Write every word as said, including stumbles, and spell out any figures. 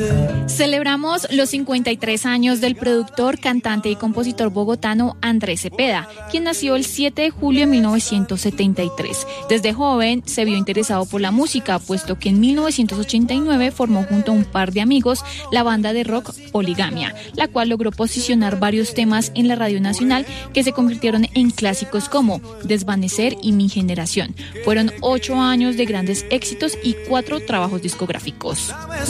Celebramos los cincuenta y tres años del productor, cantante y compositor bogotano Andrés Cepeda, quien nació el siete de julio de mil novecientos setenta y tres. Desde joven se vio interesado por la música, puesto que en mil novecientos ochenta y nueve formó junto a un par de amigos la banda de rock Poligamia, la cual logró posicionar varios temas en la radio nacional que se convirtieron en clásicos como Desvanecer y Mi Generación. Fueron ocho años de grandes éxitos y cuatro trabajos discográficos.